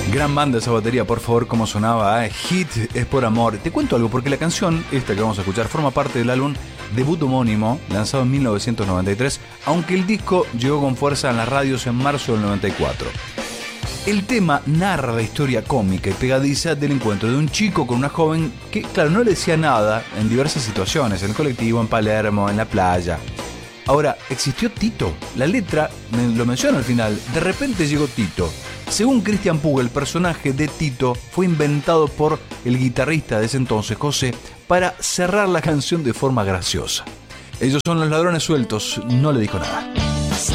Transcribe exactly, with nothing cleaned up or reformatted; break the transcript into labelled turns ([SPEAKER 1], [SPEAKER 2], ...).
[SPEAKER 1] Gran banda esa batería, por favor, cómo sonaba, ¿eh? Hit es por amor. Te cuento algo, porque la canción, esta que vamos a escuchar, forma parte del álbum debut homónimo, lanzado en mil novecientos noventa y tres, aunque el disco llegó con fuerza en las radios en marzo del noventa y cuatro. El tema narra la historia cómica y pegadiza del encuentro de un chico con una joven que, claro, no le decía nada en diversas situaciones, en el colectivo, en Palermo, en la playa. Ahora, ¿existió Tito? La letra lo menciona al final. De repente llegó Tito. Según Cristian Puga, el personaje de Tito fue inventado por el guitarrista de ese entonces, José, para cerrar la canción de forma graciosa. Ellos son los ladrones sueltos, no le dijo nada.